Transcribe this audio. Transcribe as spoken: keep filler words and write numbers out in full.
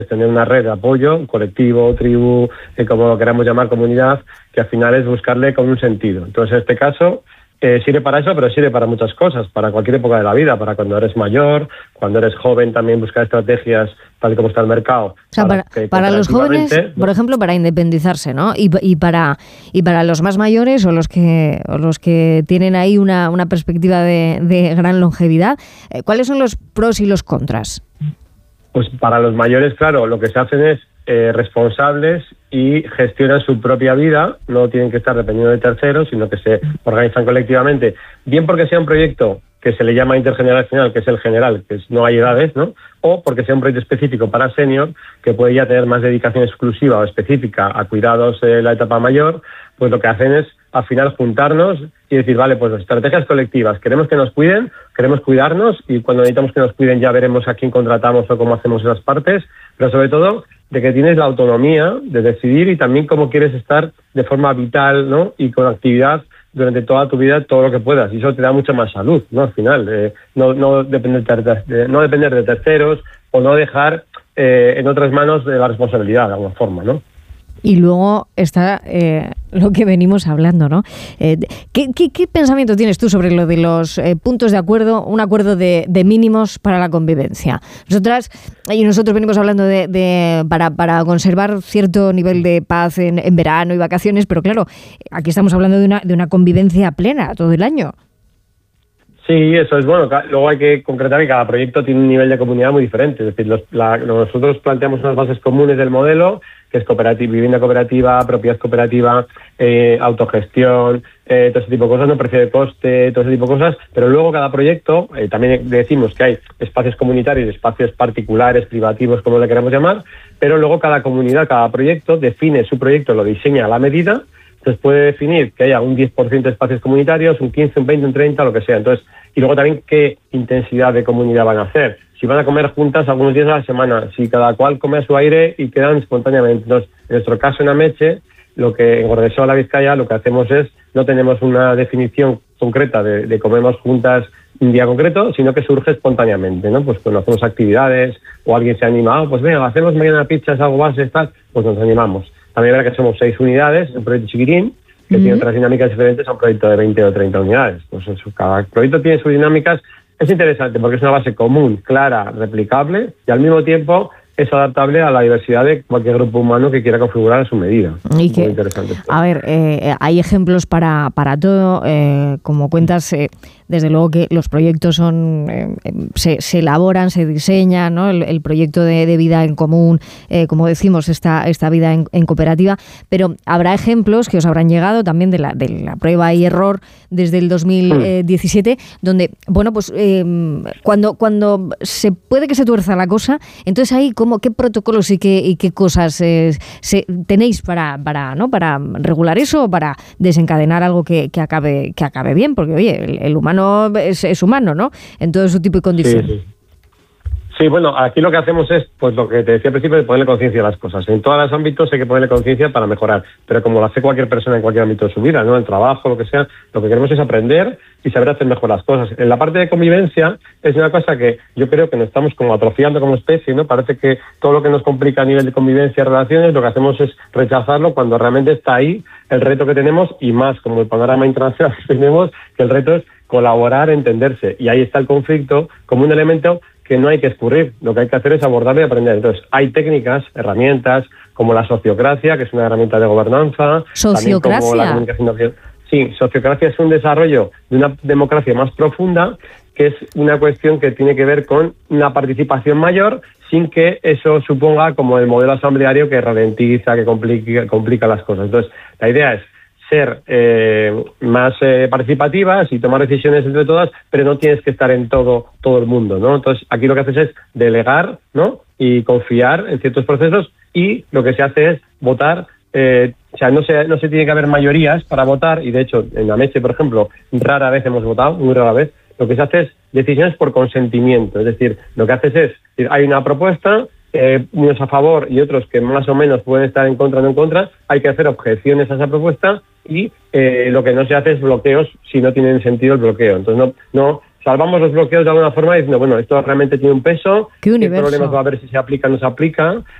tener una red de apoyo, colectivo, tribu, eh, como lo queramos llamar, comunidad, que al final es buscarle con un sentido. Entonces, en este caso, eh, sirve para eso, pero sirve para muchas cosas, para cualquier época de la vida, para cuando eres mayor, cuando eres joven también buscar estrategias tal y como está el mercado. O sea, para, para, para los jóvenes, por ejemplo, para independizarse, ¿no? Y, y para y para los más mayores o los que o los que tienen ahí una, una perspectiva de, de gran longevidad, ¿cuáles son los pros y los contras? Pues para los mayores, claro, lo que se hacen es eh, responsables y gestionan su propia vida, no tienen que estar dependiendo de terceros, sino que se organizan colectivamente, bien porque sea un proyecto que se le llama intergeneracional, que es el general, que es, no hay edades, ¿no? O porque sea un proyecto específico para senior, que puede ya tener más dedicación exclusiva o específica a cuidados de la etapa mayor, pues lo que hacen es al final juntarnos y decir, vale, pues las estrategias colectivas, queremos que nos cuiden, queremos cuidarnos y cuando necesitamos que nos cuiden ya veremos a quién contratamos o cómo hacemos esas partes, pero sobre todo de que tienes la autonomía de decidir y también cómo quieres estar de forma vital, ¿no? Y con actividad durante toda tu vida, todo lo que puedas, y eso te da mucha más salud, ¿no? Al final, eh, no, no, depender de, no depender de terceros o no dejar eh, en otras manos de la responsabilidad de alguna forma, ¿no? Y luego está eh, lo que venimos hablando, ¿no? Eh, ¿qué, qué, ¿Qué pensamiento tienes tú sobre lo de los eh, puntos de acuerdo, un acuerdo de, de mínimos para la convivencia? Nosotras y nosotros venimos hablando de, de para, para conservar cierto nivel de paz en, en verano y vacaciones, pero claro, aquí estamos hablando de una, de una convivencia plena todo el año. Sí, eso es bueno. Luego hay que concretar que cada proyecto tiene un nivel de comunidad muy diferente. Es decir, los, la, nosotros planteamos unas bases comunes del modelo, que es cooperativa, vivienda cooperativa, propiedad cooperativa, eh, autogestión, eh, todo ese tipo de cosas, no precio de coste, todo ese tipo de cosas. Pero luego cada proyecto, eh, también decimos que hay espacios comunitarios, espacios particulares, privativos, como le queramos llamar, pero luego cada comunidad, cada proyecto define su proyecto, lo diseña a la medida. Entonces puede definir que haya un diez por ciento de espacios comunitarios, un quince, un veinte, un treinta, lo que sea. Entonces, y luego también qué intensidad de comunidad van a hacer. Si van a comer juntas algunos días a la semana, si cada cual come a su aire y quedan espontáneamente. Entonces, en nuestro caso en Ameche, lo que en Gordesola, Vizcaya, lo que hacemos es, no tenemos una definición concreta de, de comemos juntas un día concreto, sino que surge espontáneamente, ¿no? Pues cuando hacemos actividades o alguien se anima, oh, pues venga, hacemos mañana pizzas, algo base, tal, pues nos animamos. También verá que somos seis unidades, un proyecto chiquitín, que uh-huh. tiene otras dinámicas diferentes a un proyecto de veinte o treinta unidades. Pues eso, cada proyecto tiene sus dinámicas. Es interesante porque es una base común, clara, replicable y al mismo tiempo es adaptable a la diversidad de cualquier grupo humano que quiera configurar a su medida. Y que, muy interesante. A ver, eh, hay ejemplos para, para todo, eh, como cuentas, eh, desde luego que los proyectos son eh, se, se elaboran, se diseñan, ¿no? El, el proyecto de, de vida en común, eh, como decimos, esta, esta vida en, en cooperativa, pero habrá ejemplos que os habrán llegado también de la, de la prueba y error desde el dos mil diecisiete, mm. donde, bueno, pues eh, cuando, cuando se puede que se tuerza la cosa, entonces ahí, ¿cómo, qué protocolos y qué, y qué cosas eh, se, tenéis para, para, ¿no? para regular eso o para desencadenar algo que, que, acabe, que acabe bien? Porque, oye, el, el humano Es, es humano, ¿no? En todo su tipo de condición. Sí, sí. Sí, bueno, aquí lo que hacemos es, pues lo que te decía al principio, de ponerle conciencia a las cosas. En todos los ámbitos hay que ponerle conciencia para mejorar, pero como lo hace cualquier persona en cualquier ámbito de su vida, ¿no? El trabajo, lo que sea, lo que queremos es aprender y saber hacer mejor las cosas. En la parte de convivencia es una cosa que yo creo que nos estamos como atrofiando como especie, ¿no? Parece que todo lo que nos complica a nivel de convivencia y relaciones, lo que hacemos es rechazarlo cuando realmente está ahí el reto que tenemos y más, como el panorama internacional que tenemos, que el reto es colaborar, entenderse. Y ahí está el conflicto como un elemento que no hay que escurrir. Lo que hay que hacer es abordarlo y aprender. Entonces, hay técnicas, herramientas, como la sociocracia, que es una herramienta de gobernanza. ¿Sociocracia? Como la comunicación. Sí, sociocracia es un desarrollo de una democracia más profunda, que es una cuestión que tiene que ver con una participación mayor, sin que eso suponga como el modelo asambleario que ralentiza, que complica, complica las cosas. Entonces, la idea es ser eh, más eh, participativas y tomar decisiones entre todas, pero no tienes que estar en todo todo el mundo, ¿no? Entonces, aquí lo que haces es delegar, ¿no? Y confiar en ciertos procesos y lo que se hace es votar. Eh, o sea, no se, no se tiene que haber mayorías para votar y, de hecho, en la Ameche, por ejemplo, rara vez hemos votado, muy rara vez. Lo que se hace es decisiones por consentimiento. Es decir, lo que haces es, hay una propuesta, Eh, unos a favor y otros que más o menos pueden estar en contra o no en contra, hay que hacer objeciones a esa propuesta y eh, lo que no se hace es bloqueos si no tienen sentido el bloqueo. Entonces no, no salvamos los bloqueos de alguna forma diciendo, bueno, esto realmente tiene un peso, ¿Qué qué universo? problemas va a haber si se aplica o no se aplica, ¿Qué problemas va a haber si se aplica,